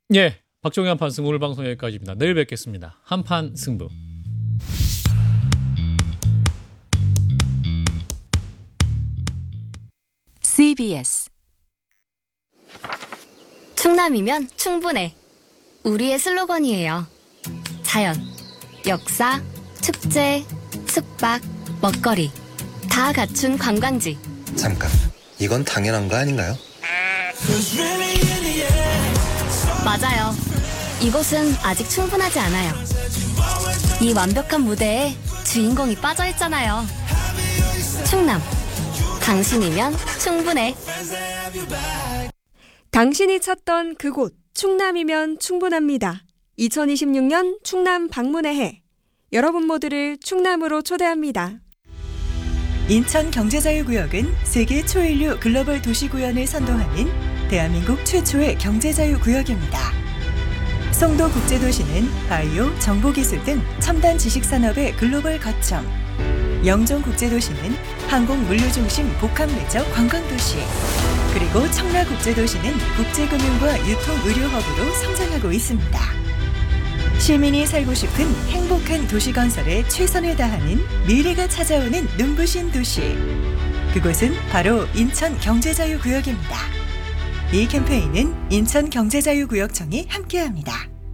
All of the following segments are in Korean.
예, 박종희 한판 승부 오늘 방송 여기까지입니다. 내일 뵙겠습니다. 한판 승부. CBS 충남이면 충분해. 우리의 슬로건이에요. 자연, 역사, 축제, 숙박, 먹거리 다 갖춘 관광지. 잠깐, 이건 당연한 거 아닌가요? 맞아요. 이곳은 아직 충분하지 않아요. 이 완벽한 무대에 주인공이 빠져있잖아요. 충남, 당신이면 충분해. 당신이 찾던 그곳 충남이면 충분합니다. 2026년 충남 방문의 해. 여러분 모두를 충남으로 초대합니다. 인천경제자유구역은 세계 초인류 글로벌 도시구현을 선도하는 대한민국 최초의 경제자유구역입니다. 송도국제도시는 바이오, 정보기술 등 첨단 지식산업의 글로벌 거점, 영종국제도시는 항공물류중심 복합내적 관광도시, 그리고 청라국제도시는 국제금융과 유통의료허브로 성장하고 있습니다. 시민이 살고 싶은 행복한 도시 건설에 최선을 다하는 미래가 찾아오는 눈부신 도시. 그곳은 바로 인천경제자유구역입니다. 이 캠페인은 인천경제자유구역청이 함께합니다.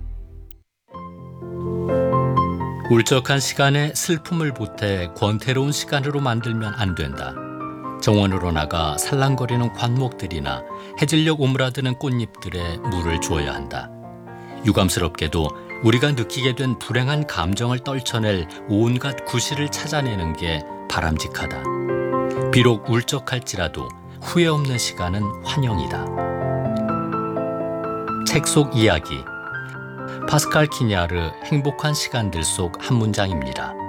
울적한 시간에 슬픔을 보태 권태로운 시간으로 만들면 안 된다. 정원으로 나가 살랑거리는 관목들이나 해질녘 오므라드는 꽃잎들에 물을 주어야 한다. 유감스럽게도 우리가 느끼게 된 불행한 감정을 떨쳐낼 온갖 구실을 찾아내는 게 바람직하다. 비록 울적할지라도 후회 없는 시간은 환영이다. 책 속 이야기, 파스칼 키냐르 행복한 시간들 속 한 문장입니다.